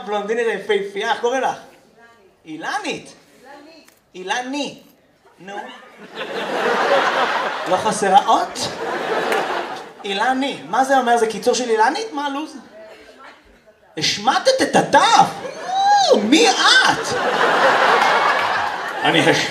בלונדינית יפהפייה, איך קוראים לך? אילנית. אילני. נו. לא חסרה אות? אילני. מה זה אומר? זה קיצור של אילנית? מה הלו"ז? השמטת את הדף? מי את? אני